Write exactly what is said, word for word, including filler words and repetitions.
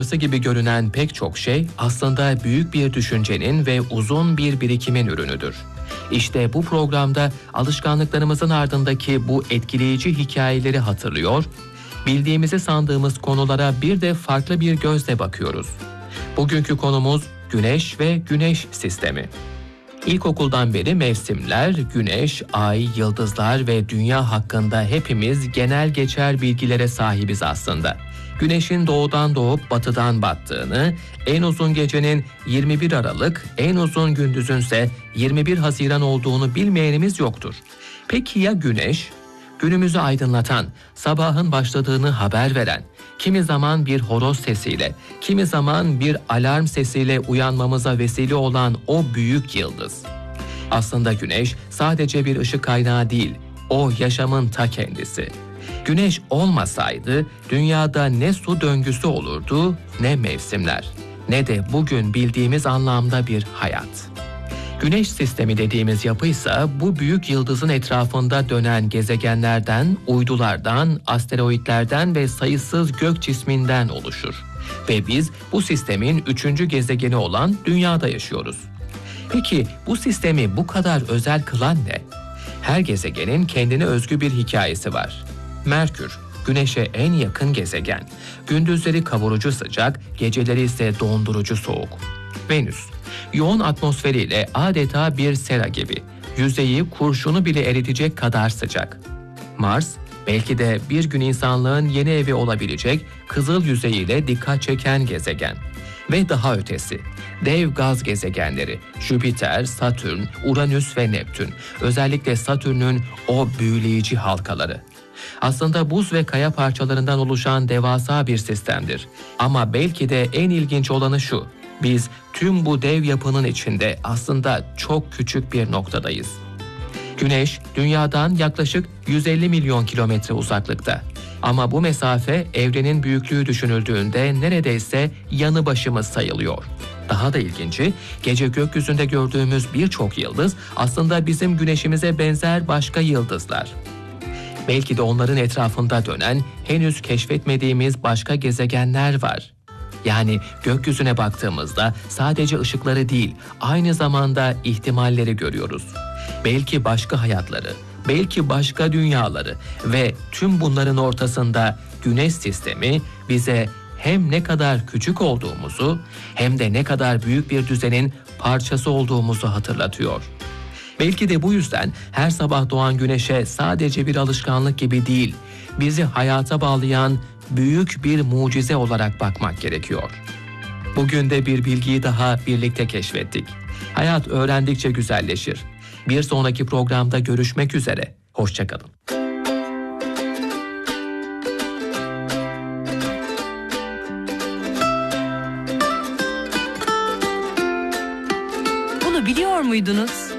gibi görünen pek çok şey aslında büyük bir düşüncenin ve uzun bir birikimin ürünüdür. İşte bu programda alışkanlıklarımızın ardındaki bu etkileyici hikayeleri hatırlıyor, bildiğimizi sandığımız konulara bir de farklı bir gözle bakıyoruz. Bugünkü konumuz Güneş ve Güneş sistemi. İlkokuldan beri mevsimler, güneş, ay, yıldızlar ve dünya hakkında hepimiz genel geçer bilgilere sahibiz aslında. Güneşin doğudan doğup batıdan battığını, en uzun gecenin yirmi bir Aralık, en uzun gündüzünse yirmi bir Haziran olduğunu bilmeyenimiz yoktur. Peki ya güneş? Günümüzü aydınlatan, sabahın başladığını haber veren, kimi zaman bir horoz sesiyle, kimi zaman bir alarm sesiyle uyanmamıza vesile olan o büyük yıldız. Aslında güneş sadece bir ışık kaynağı değil, o yaşamın ta kendisi. Güneş olmasaydı dünyada ne su döngüsü olurdu, ne mevsimler, ne de bugün bildiğimiz anlamda bir hayat. Güneş sistemi dediğimiz yapıysa bu büyük yıldızın etrafında dönen gezegenlerden, uydulardan, asteroitlerden ve sayısız gök cisminden oluşur. Ve biz bu sistemin üçüncü gezegeni olan Dünya'da yaşıyoruz. Peki bu sistemi bu kadar özel kılan ne? Her gezegenin kendine özgü bir hikayesi var. Merkür, Güneş'e en yakın gezegen. Gündüzleri kavurucu sıcak, geceleri ise dondurucu soğuk. Venüs, yoğun atmosferiyle adeta bir sera gibi. Yüzeyi kurşunu bile eritecek kadar sıcak. Mars, belki de bir gün insanlığın yeni evi olabilecek kızıl yüzeyiyle dikkat çeken gezegen. Ve daha ötesi, dev gaz gezegenleri Jüpiter, Satürn, Uranüs ve Neptün. Özellikle Satürn'ün o büyüleyici halkaları. Aslında buz ve kaya parçalarından oluşan devasa bir sistemdir. Ama belki de en ilginç olanı şu, biz tüm bu dev yapının içinde aslında çok küçük bir noktadayız. Güneş, Dünya'dan yaklaşık yüz elli milyon kilometre uzaklıkta. Ama bu mesafe evrenin büyüklüğü düşünüldüğünde neredeyse yanı başımız sayılıyor. Daha da ilginci, gece gökyüzünde gördüğümüz birçok yıldız aslında bizim güneşimize benzer başka yıldızlar. Belki de onların etrafında dönen, henüz keşfetmediğimiz başka gezegenler var. Yani gökyüzüne baktığımızda sadece ışıkları değil, aynı zamanda ihtimalleri görüyoruz. Belki başka hayatları, belki başka dünyaları ve tüm bunların ortasında Güneş sistemi bize hem ne kadar küçük olduğumuzu hem de ne kadar büyük bir düzenin parçası olduğumuzu hatırlatıyor. Belki de bu yüzden her sabah doğan güneşe sadece bir alışkanlık gibi değil, bizi hayata bağlayan büyük bir mucize olarak bakmak gerekiyor. Bugün de bir bilgiyi daha birlikte keşfettik. Hayat öğrendikçe güzelleşir. Bir sonraki programda görüşmek üzere. Hoşça kalın. Bunu biliyor muydunuz?